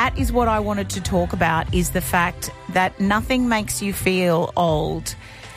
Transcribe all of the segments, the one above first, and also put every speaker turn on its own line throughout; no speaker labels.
that is what I wanted to talk about, is the fact that nothing makes you feel old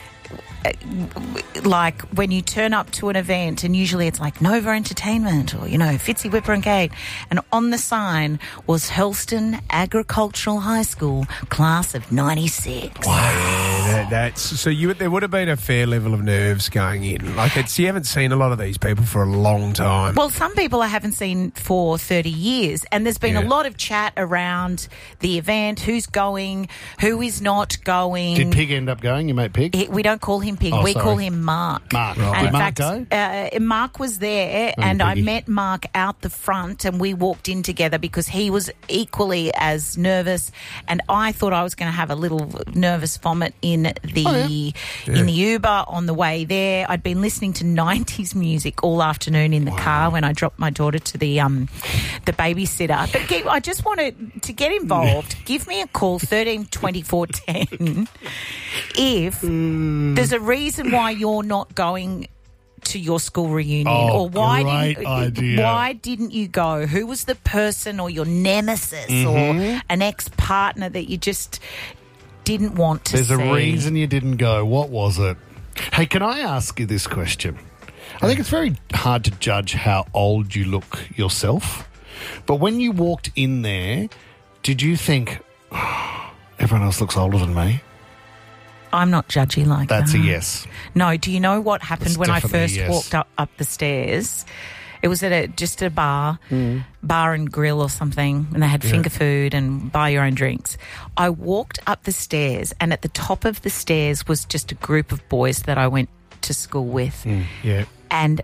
like when you turn up to an event, and usually it's like Nova Entertainment or, Fitzy, Whipper and Kate, and on the sign was Helston Agricultural High School, class of 96.
Wow. There would have been a fair level of nerves going in. You haven't seen a lot of these people for a long time.
Well, some people I haven't seen for 30 years, and there's been a lot of chat around the event, who's going, who is not going.
Did Pig end up going, your mate Pig?
We don't call him Pig.
Oh,
we
sorry.
call him Mark.
Mark.
And
Did
in
Mark
fact,
go?
Mark was there, and I met Mark out the front, and we walked in together because he was equally as nervous, and I thought I was going to have a little nervous vomit in the Uber on the way there. I'd been listening to 90s music all afternoon in the car when I dropped my daughter to the babysitter. But I just wanted to get involved. Give me a call, 13 24 10, if there's a reason why you're not going to your school reunion, or why didn't you go? Who was the person or your nemesis or an ex-partner that you just didn't want to see?
There's a reason you didn't go. What was it? Hey, can I ask you this question? I think it's very hard to judge how old you look yourself, but when you walked in there, did you think, everyone else looks older than me?
I'm not judgy like that.
That's a yes.
No, do you know what happened
That's
when I
definitely a
first
yes.
walked up the stairs? It was at just a bar and grill or something, and they had finger food and buy your own drinks. I walked up the stairs, and at the top of the stairs was just a group of boys that I went to school with. And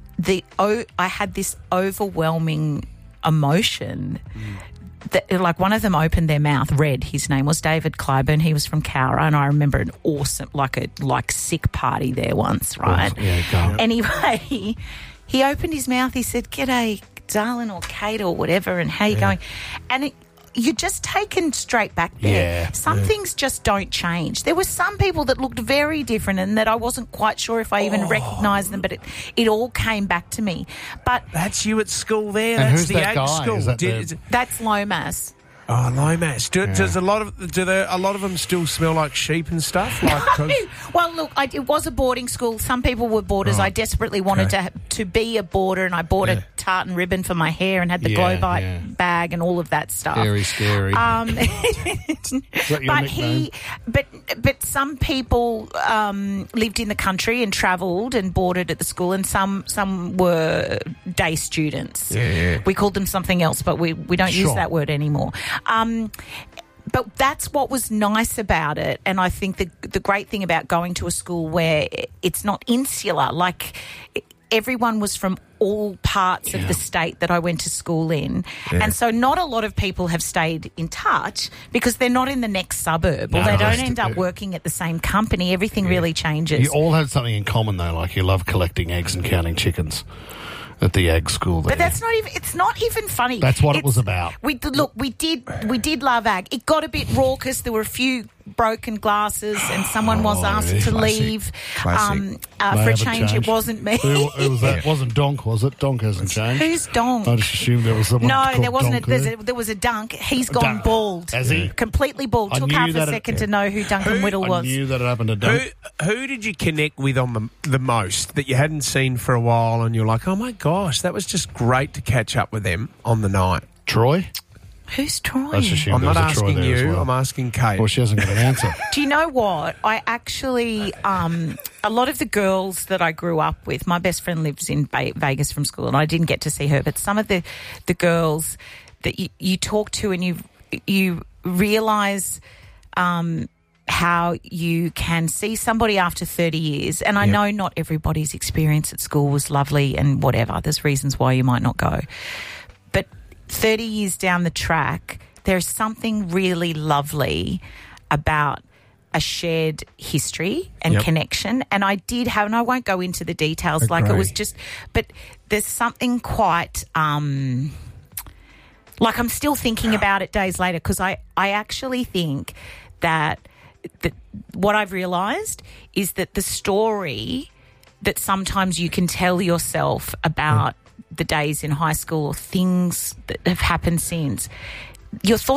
I had this overwhelming emotion. Like one of them opened their mouth, Red, his name was David Clyburn, he was from Cowra, and I remember an awesome, sick party there once, right? Anyway, he opened his mouth, he said, "G'day, darling," or Kate or whatever, and how you going? And you're just taken straight back there. Some things just don't change. There were some people that looked very different and that I wasn't quite sure if I even recognised them, but it all came back to me. But
that's you at school there.
And
That's
who's
the
that
ag
guy?
school.
that's Lomas.
Oh, Lomas. Do a lot of them still smell like sheep and stuff?
Well, look, it was a boarding school. Some people were boarders. I desperately wanted to be a boarder, and I bought a tartan ribbon for my hair and had the Globite bag and all of that stuff.
Very scary.
But
nickname?
but some people lived in the country and travelled and boarded at the school, and some were day students. We called them something else, but we don't use that word anymore. But that's what was nice about it, and I think the great thing about going to a school where it's not insular, like everyone was from all parts of the state that I went to school in. And so not a lot of people have stayed in touch because they're not in the next suburb or they don't end up working at the same company. Everything really changes.
You all had something in common, though, like you love collecting eggs and counting chickens at the ag school there.
But it's not even funny.
That's what it was about.
We did love ag. It got a bit raucous. There were a few broken glasses and someone was asked to leave for a change. It wasn't me.
Who was that? Wasn't Donk, was it? Donk hasn't changed.
Who's Donk?
I just assumed there was someone called
there wasn't.
Donk
There was a Dunk. He's gone bald.
Has he?
Completely bald. Took half a second to know who Duncan Whittle was.
I knew that it happened to Dunk.
Who did you connect with on the most that you hadn't seen for a while and you're like, oh my gosh, that was just great to catch up with them on the night?
Troy?
Who's Troy?
I'm
not asking you. I'm asking Kate.
Well, she hasn't got an answer.
Do you know what? I actually, a lot of the girls that I grew up with, my best friend lives in Vegas from school, and I didn't get to see her, but some of the girls that you talk to and you realise how you can see somebody after 30 years. And I know not everybody's experience at school was lovely and whatever. There's reasons why you might not go. But 30 years down the track, there's something really lovely about a shared history and connection. And I did have, and I won't go into the details,
Agree.
like it was just, but there's something quite, like I'm still thinking about it days later, because I actually think that what I've realised is that the story that sometimes you can tell yourself about the days in high school or things that have happened since, your thoughts